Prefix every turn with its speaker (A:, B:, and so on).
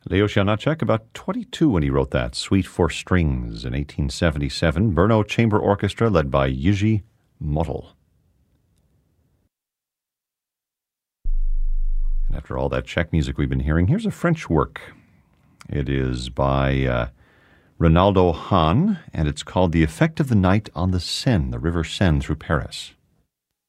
A: Leo Janáček, about 22 when he wrote that. Suite for Strings in 1877. Brno Chamber Orchestra led by Jiří Motyl. And after all that Czech music we've been hearing, here's a French work. It is by Ronaldo Hahn, and it's called The Effect of the Night on the Seine, the River Seine through Paris.